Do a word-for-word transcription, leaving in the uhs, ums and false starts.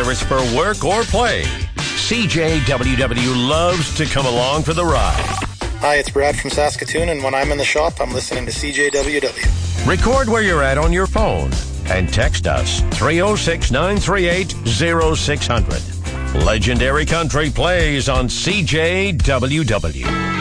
whether it's for work or play. C J W W loves to come along for the ride. Hi, it's Brad from Saskatoon, and when I'm in the shop, I'm listening to C J W W. Record where you're at on your phone and text us three oh six, nine three eight, oh six hundred. Legendary Country plays on C J W W.